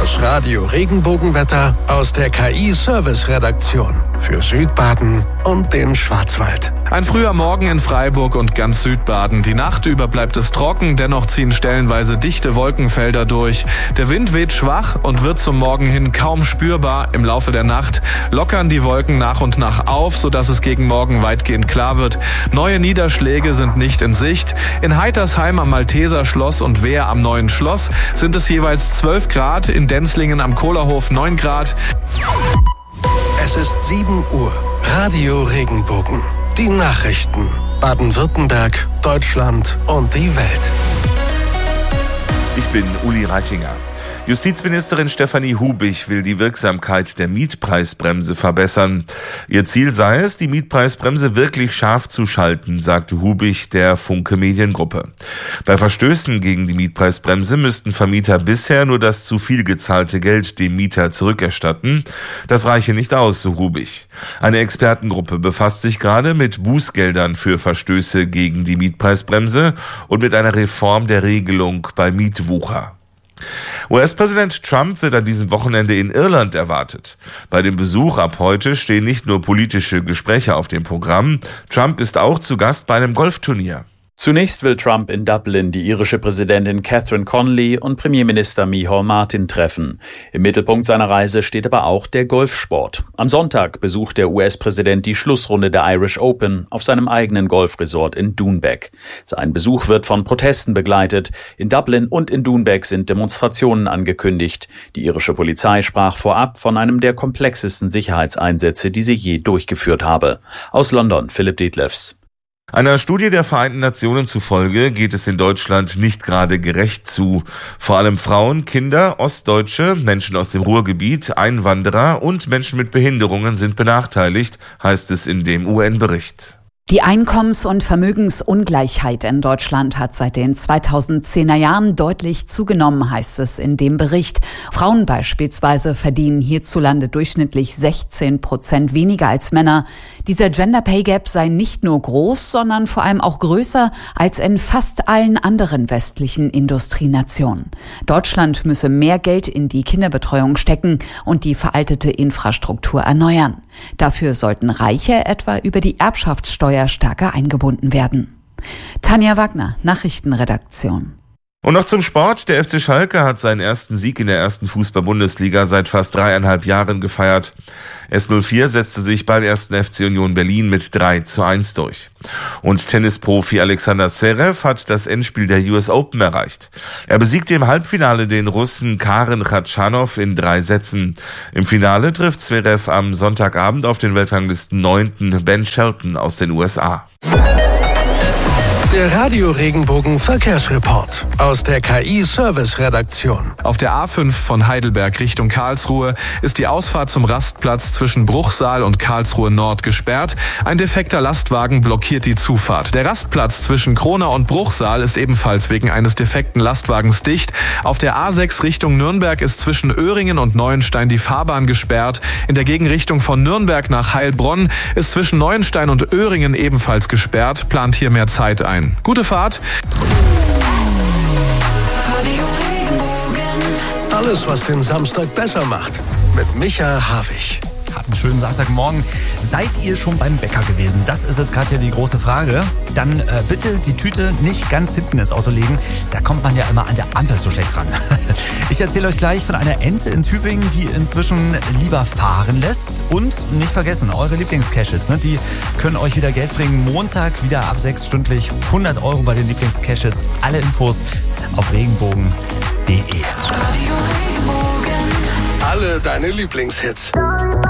Das Radio Regenbogenwetter aus der KI-Service-Redaktion für Südbaden und den Schwarzwald. Ein früher Morgen in Freiburg und ganz Südbaden. Die Nacht über bleibt es trocken, dennoch ziehen stellenweise dichte Wolkenfelder durch. Der Wind weht schwach und wird zum Morgen hin kaum spürbar. Im Laufe der Nacht lockern die Wolken nach und nach auf, sodass es gegen Morgen weitgehend klar wird. Neue Niederschläge sind nicht in Sicht. In Heitersheim am Malteser Schloss und Wehr am Neuen Schloss sind es jeweils 12 Grad, in Denzlingen am Kohlerhof 9 Grad. Es ist 7 Uhr. Radio Regenbogen. Die Nachrichten. Baden-Württemberg, Deutschland und die Welt. Ich bin Uli Reitinger. Justizministerin Stefanie Hubich will die Wirksamkeit der Mietpreisbremse verbessern. Ihr Ziel sei es, die Mietpreisbremse wirklich scharf zu schalten, sagte Hubich der Funke Mediengruppe. Bei Verstößen gegen die Mietpreisbremse müssten Vermieter bisher nur das zu viel gezahlte Geld dem Mieter zurückerstatten. Das reiche nicht aus, so Hubich. Eine Expertengruppe befasst sich gerade mit Bußgeldern für Verstöße gegen die Mietpreisbremse und mit einer Reform der Regelung bei Mietwucher. US-Präsident Trump wird an diesem Wochenende in Irland erwartet. Bei dem Besuch ab heute stehen nicht nur politische Gespräche auf dem Programm. Trump ist auch zu Gast bei einem Golfturnier. Zunächst will Trump in Dublin die irische Präsidentin Catherine Connolly und Premierminister Micheál Martin treffen. Im Mittelpunkt seiner Reise steht aber auch der Golfsport. Am Sonntag besucht der US-Präsident die Schlussrunde der Irish Open auf seinem eigenen Golfresort in Doonbeg. Sein Besuch wird von Protesten begleitet. In Dublin und in Doonbeg sind Demonstrationen angekündigt. Die irische Polizei sprach vorab von einem der komplexesten Sicherheitseinsätze, die sie je durchgeführt habe. Aus London, Philipp Detlefs. Einer Studie der Vereinten Nationen zufolge geht es in Deutschland nicht gerade gerecht zu. Vor allem Frauen, Kinder, Ostdeutsche, Menschen aus dem Ruhrgebiet, Einwanderer und Menschen mit Behinderungen sind benachteiligt, heißt es in dem UN-Bericht. Die Einkommens- und Vermögensungleichheit in Deutschland hat seit den 2010er Jahren deutlich zugenommen, heißt es in dem Bericht. Frauen beispielsweise verdienen hierzulande durchschnittlich 16% weniger als Männer. Dieser Gender Pay Gap sei nicht nur groß, sondern vor allem auch größer als in fast allen anderen westlichen Industrienationen. Deutschland müsse mehr Geld in die Kinderbetreuung stecken und die veraltete Infrastruktur erneuern. Dafür sollten Reiche etwa über die Erbschaftssteuer stärker eingebunden werden. Tanja Wagner, Nachrichtenredaktion. Und noch zum Sport. Der FC Schalke hat seinen ersten Sieg in der ersten Fußball-Bundesliga seit fast 3,5 Jahren gefeiert. S04 setzte sich beim ersten FC Union Berlin mit 3:1 durch. Und Tennisprofi Alexander Zverev hat das Endspiel der US Open erreicht. Er besiegte im Halbfinale den Russen Karen Khachanov in 3 Sätzen. Im Finale trifft Zverev am Sonntagabend auf den Weltranglisten 9. Ben Shelton aus den USA. Der Radio Regenbogen Verkehrsreport aus der KI-Service-Redaktion. Auf der A5 von Heidelberg Richtung Karlsruhe ist die Ausfahrt zum Rastplatz zwischen Bruchsal und Karlsruhe Nord gesperrt. Ein defekter Lastwagen blockiert die Zufahrt. Der Rastplatz zwischen Kronau und Bruchsal ist ebenfalls wegen eines defekten Lastwagens dicht. Auf der A6 Richtung Nürnberg ist zwischen Öhringen und Neuenstein die Fahrbahn gesperrt. In der Gegenrichtung von Nürnberg nach Heilbronn ist zwischen Neuenstein und Öhringen ebenfalls gesperrt. Plant hier mehr Zeit ein. Gute Fahrt. Alles, was den Samstag besser macht. Mit Micha Havig. Habt einen schönen Samstagmorgen. Seid ihr schon beim Bäcker gewesen? Das ist jetzt gerade hier die große Frage. Dann bitte die Tüte nicht ganz hinten ins Auto legen. Da kommt man ja immer an der Ampel so schlecht ran. Ich erzähle euch gleich von einer Ente in Tübingen, die inzwischen lieber fahren lässt. Und nicht vergessen, eure Lieblings-Cashits, ne? Die können euch wieder Geld bringen. Montag wieder ab 6 stündlich 100 € bei den Lieblings-Cashits. Alle Infos auf regenbogen.de. Alle deine Lieblingshits.